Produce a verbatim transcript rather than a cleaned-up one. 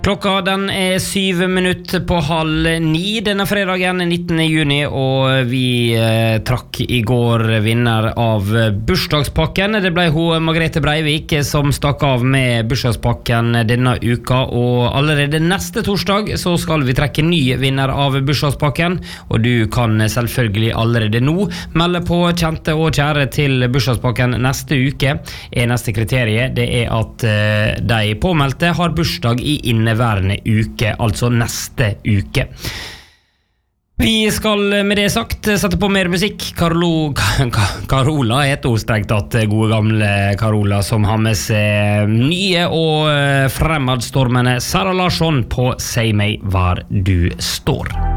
Klokka den er syv minutter på halv ni denne fredagen nittende juni, og vi eh, trakk i går vinner av bursdagspakken. Det ble hun Margrethe Breivik som stakk av med bursdagspakken denne uka, og allerede neste torsdag så skal vi trekke ny vinner av bursdagspakken, og du kan selvfølgelig allerede nå melde på kjente og kjære til bursdagspakken neste uke. Eneste kriteriet det er at eh, de påmeldte har bursdag i inne værende uke, altså neste uke. Vi skal med det sagt sette på mer musikk. Karolo, Carola heter hun strengt tatt, gode gamle Carola, som har med seg nye og fremadstormende Sara Larsson på Si meg hvor du står.